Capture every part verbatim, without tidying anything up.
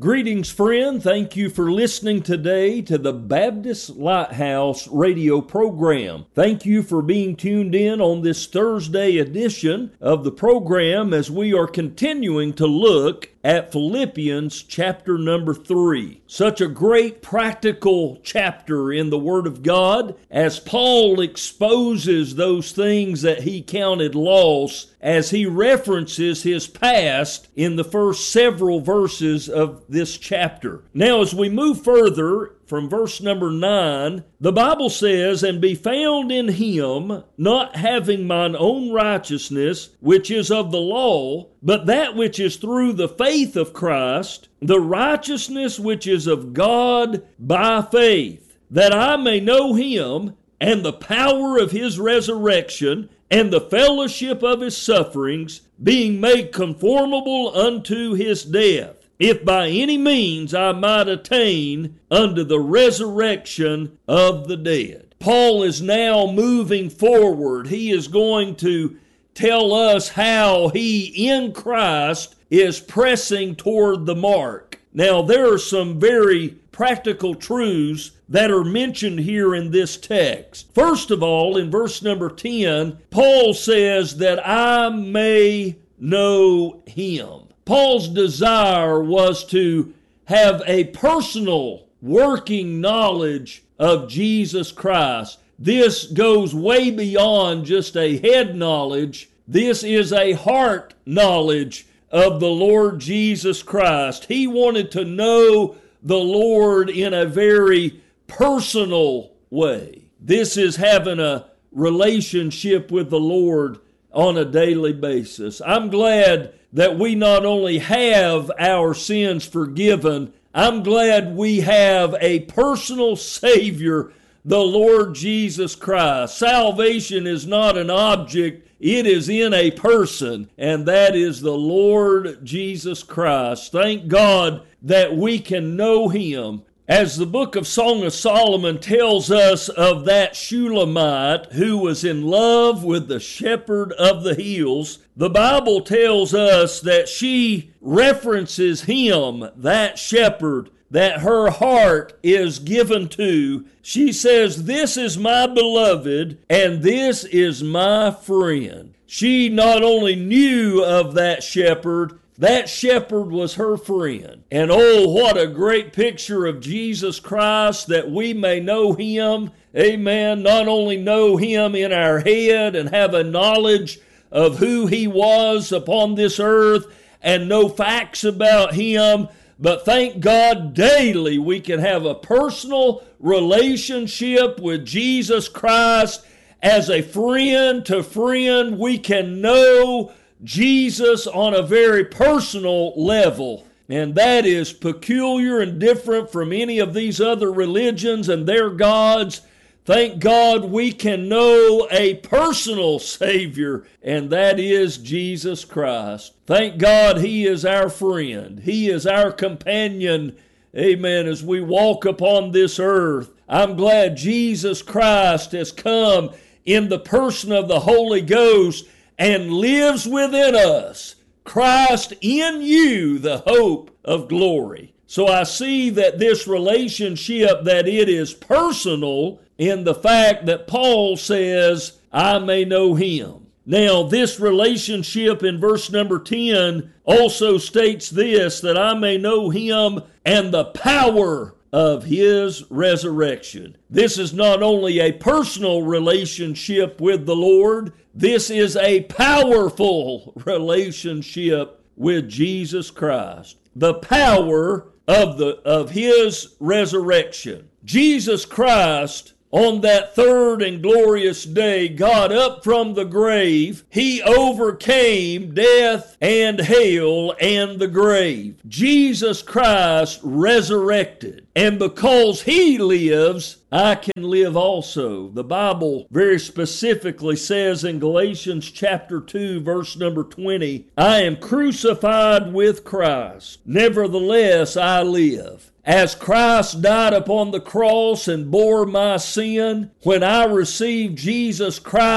Greetings, friend. Thank you for listening today to the Baptist Lighthouse radio program. Thank you for being tuned in on this Thursday edition of the program as we are continuing to look at Philippians chapter number three. Such a great practical chapter in the Word of God as Paul exposes those things that he counted loss as he references his past in the first several verses of this chapter. Now, as we move further from verse number nine, the Bible says, "And be found in him, not having mine own righteousness, which is of the law, but that which is through the faith of Christ, the righteousness which is of God by faith, that I may know him, and the power of his resurrection, and the fellowship of his sufferings, being made conformable unto his death, if by any means I might attain unto the resurrection of the dead." Paul is now moving forward. He is going to tell us how he, in Christ, is pressing toward the mark. Now, there are some very practical truths that are mentioned here in this text. First of all, in verse number ten, Paul says that I may know him. Paul's desire was to have a personal working knowledge of Jesus Christ. This goes way beyond just a head knowledge. This is a heart knowledge of the Lord Jesus Christ. He wanted to know the Lord in a very personal way. This is having a relationship with the Lord on a daily basis. I'm glad that we not only have our sins forgiven, I'm glad we have a personal Savior, the Lord Jesus Christ. Salvation is not an object, it is in a person, and that is the Lord Jesus Christ. Thank God that we can know him. As the book of Song of Solomon tells us of that Shulamite who was in love with the shepherd of the hills, the Bible tells us that she references him, that shepherd, that her heart is given to. She says, "This is my beloved, and this is my friend." She not only knew of that shepherd, that shepherd was her friend. And oh, what a great picture of Jesus Christ, that we may know him. Amen. Not only know him in our head and have a knowledge of who he was upon this earth and know facts about him, but thank God daily we can have a personal relationship with Jesus Christ. As a friend to friend, we can know Jesus on a very personal level. And that is peculiar and different from any of these other religions and their gods. Thank God we can know a personal Savior, and that is Jesus Christ. Thank God he is our friend. He is our companion, amen, as we walk upon this earth. I'm glad Jesus Christ has come in the person of the Holy Ghost and lives within us. Christ in you, the hope of glory. So I see that this relationship, that it is personal in the fact that Paul says, I may know him. Now, this relationship in verse number ten also states this, that I may know him and the power of his resurrection. This is not only a personal relationship with the Lord, this is a powerful relationship with Jesus Christ. The power of the of his resurrection. Jesus Christ, on that third and glorious day, got up from the grave. He overcame death and hell and the grave. Jesus Christ resurrected. And because he lives, I can live also. The Bible very specifically says in Galatians chapter two, verse number twenty, I am crucified with Christ. Nevertheless, I live. As Christ died upon the cross and bore my sin, when I received Jesus Christ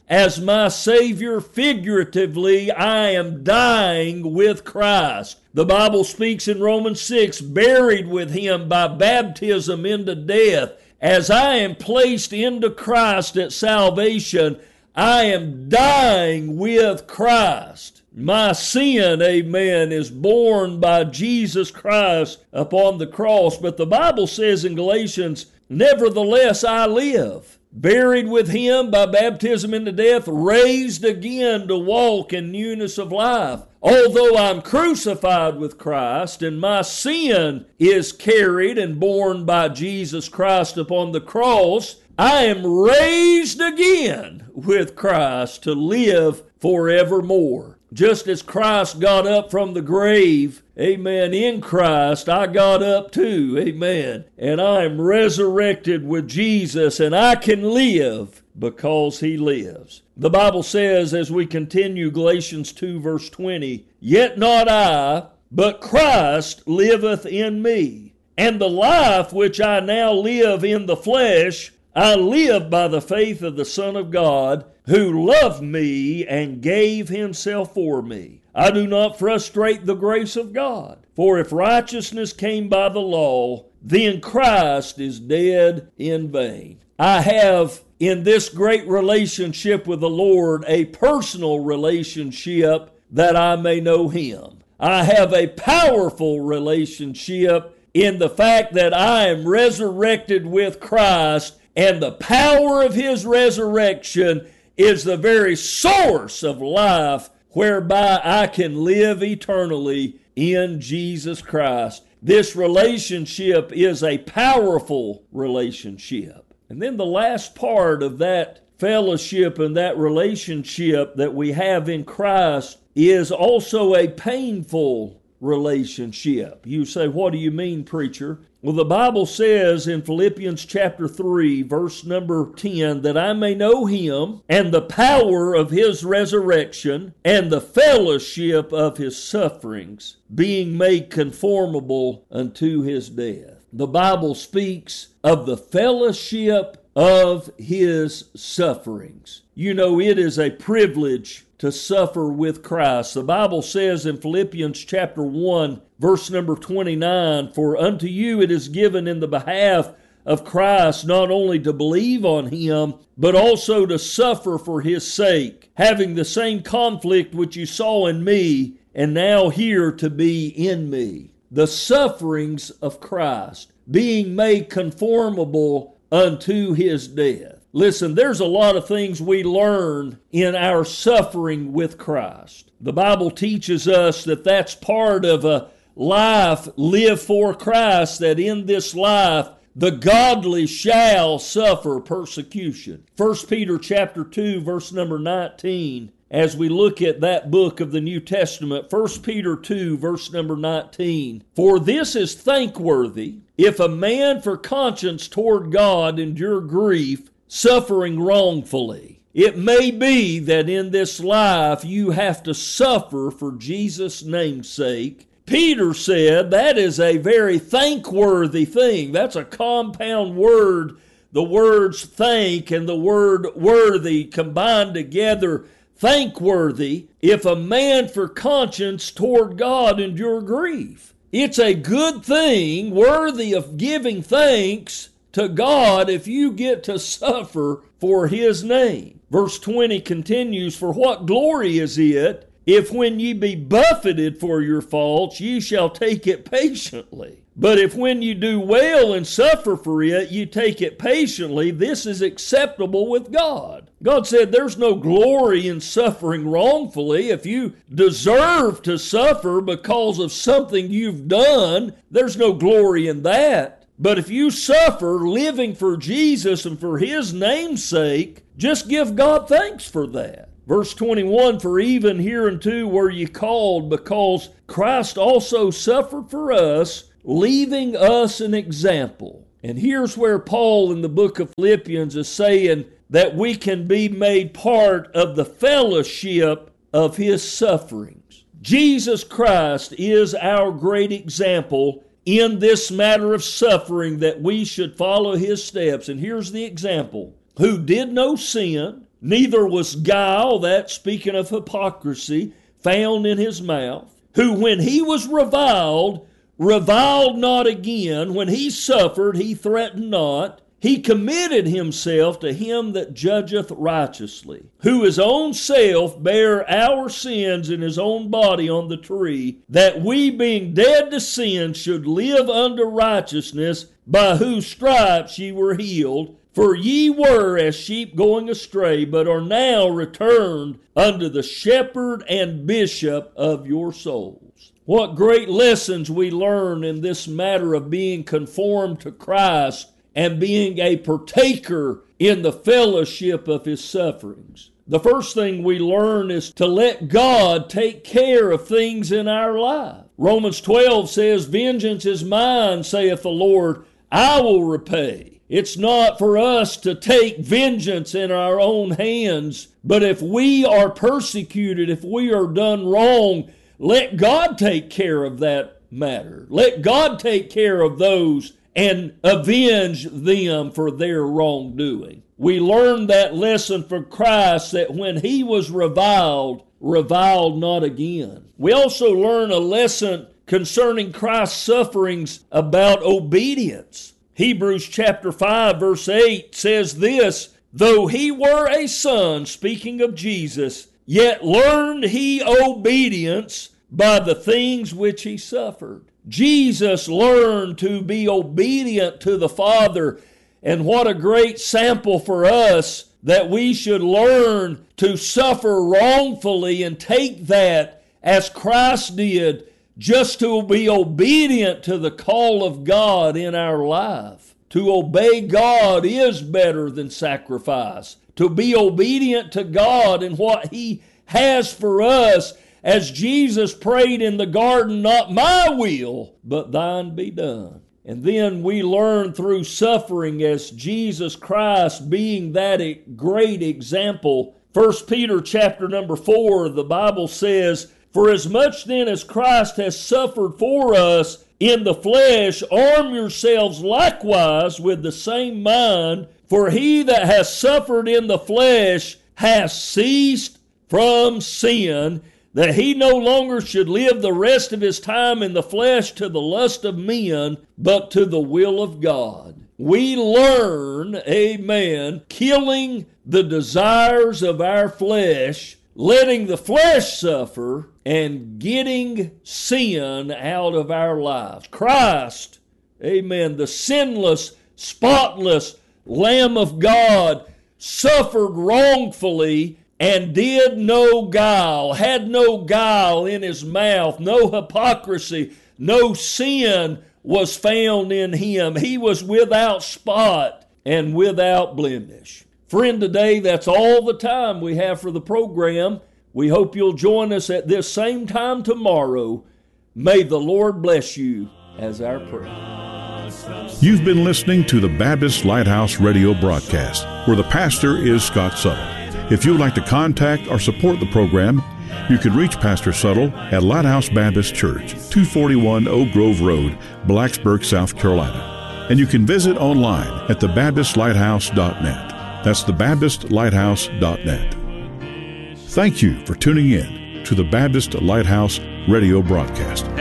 as my Savior. Figuratively, I am dying with Christ. The Bible speaks in Romans six, buried with him by baptism into death. As I am placed into Christ at salvation, I am dying with Christ. My sin, amen, is borne by Jesus Christ upon the cross. But the Bible says in Galatians, nevertheless I live, buried with him by baptism into death, raised again to walk in newness of life. Although I'm crucified with Christ and my sin is carried and borne by Jesus Christ upon the cross, I am raised again with Christ to live forevermore. Just as Christ got up from the grave, amen, in Christ, I got up too, amen. And I am resurrected with Jesus, and I can live because he lives. The Bible says, as we continue, Galatians two, verse twenty, yet not I, but Christ liveth in me. And the life which I now live in the flesh, I live by the faith of the Son of God, who loved me and gave himself for me. I do not frustrate the grace of God. For if righteousness came by the law, then Christ is dead in vain. I have in this great relationship with the Lord a personal relationship that I may know him. I have a powerful relationship in the fact that I am resurrected with Christ, and the power of his resurrection is the very source of life whereby I can live eternally in Jesus Christ. This relationship is a powerful relationship. And then the last part of that fellowship and that relationship that we have in Christ is also a painful relationship. You say, what do you mean, preacher? Well, the Bible says in Philippians chapter three, verse number ten, that I may know him and the power of his resurrection and the fellowship of his sufferings, being made conformable unto his death. The Bible speaks of the fellowship of his sufferings. You know, it is a privilege to suffer with Christ. The Bible says in Philippians chapter one, verse number twenty-nine, for unto you it is given in the behalf of Christ not only to believe on him, but also to suffer for his sake, having the same conflict which you saw in me, and now here to be in me. The sufferings of Christ, being made conformable unto his death. Listen, there's a lot of things we learn in our suffering with Christ. The Bible teaches us that that's part of a life lived for Christ, that in this life the godly shall suffer persecution. First Peter chapter two, verse number nineteen, as we look at that book of the New Testament, First Peter two, verse number nineteen, for this is thankworthy, if a man for conscience toward God endure grief, suffering wrongfully. It may be that in this life you have to suffer for Jesus' name's sake. Peter said that is a very thankworthy thing. That's a compound word. The words thank and the word worthy combined together. Thankworthy, if a man for conscience toward God endure grief. It's a good thing, worthy of giving thanks to God if you get to suffer for his name. Verse twenty continues, for what glory is it if when ye be buffeted for your faults, ye shall take it patiently? But if when you do well and suffer for it, you take it patiently, this is acceptable with God. God said there's no glory in suffering wrongfully. If you deserve to suffer because of something you've done, there's no glory in that. But if you suffer living for Jesus and for his name's sake, just give God thanks for that. Verse twenty-one, for even hereunto were ye called, because Christ also suffered for us, leaving us an example. And here's where Paul in the book of Philippians is saying that we can be made part of the fellowship of his sufferings. Jesus Christ is our great example in this matter of suffering, that we should follow his steps. And here's the example. Who did no sin, neither was guile, that speaking of hypocrisy, found in his mouth, who when he was reviled, reviled not again. When he suffered, he threatened not. He committed himself to him that judgeth righteously, who his own self bare our sins in his own body on the tree, that we being dead to sin should live unto righteousness, by whose stripes ye were healed. For ye were as sheep going astray, but are now returned unto the shepherd and bishop of your souls. What great lessons we learn in this matter of being conformed to Christ and being a partaker in the fellowship of his sufferings. The first thing we learn is to let God take care of things in our life. Romans twelve says, vengeance is mine, saith the Lord, I will repay. It's not for us to take vengeance in our own hands, but if we are persecuted, if we are done wrong, let God take care of that matter. Let God take care of those and avenge them for their wrongdoing. We learned that lesson from Christ, that when he was reviled, reviled not again. We also learn a lesson concerning Christ's sufferings about obedience. Hebrews chapter five verse eight says this, though he were a son, speaking of Jesus, yet learned he obedience by the things which he suffered. Jesus learned to be obedient to the Father, and what a great sample for us that we should learn to suffer wrongfully and take that as Christ did, just to be obedient to the call of God in our life. To obey God is better than sacrifice. To be obedient to God and what he has for us, as Jesus prayed in the garden, not my will, but thine be done. And then we learn through suffering, as Jesus Christ being that great example. First Peter chapter number four, the Bible says, for as much then as Christ has suffered for us in the flesh, arm yourselves likewise with the same mind, for he that has suffered in the flesh has ceased from sin, that he no longer should live the rest of his time in the flesh to the lust of men, but to the will of God. We learn, amen, killing the desires of our flesh, letting the flesh suffer, and getting sin out of our lives. Christ, amen, the sinless, spotless Lamb of God, suffered wrongfully and did no guile, had no guile in his mouth, no hypocrisy, no sin was found in him. He was without spot and without blemish. Friend, today that's all the time we have for the program. We hope you'll join us at this same time tomorrow. May the Lord bless you as our prayer. You've been listening to the Baptist Lighthouse radio broadcast, where the pastor is Scott Suttle. If you would like to contact or support the program, you can reach Pastor Suttle at Lighthouse Baptist Church, two forty-one Oak Grove Road, Blacksburg, South Carolina. And you can visit online at the baptist lighthouse dot net. That's the baptist lighthouse dot net. Thank you for tuning in to the Baptist Lighthouse radio broadcast.